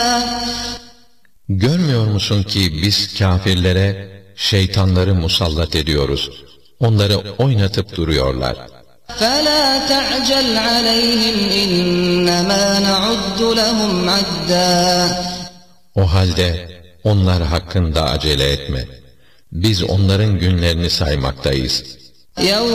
Görmüyor musun ki biz kâfirlere şeytanları musallat ediyoruz. Onları oynatıp duruyorlar. فَلَا تَعْجَلْ عَلَيْهِمْ إِنَّمَا نَعُدُّ لَهُمْ عَدًّا O halde onlar hakkında acele etme. Biz onların günlerini saymaktayız.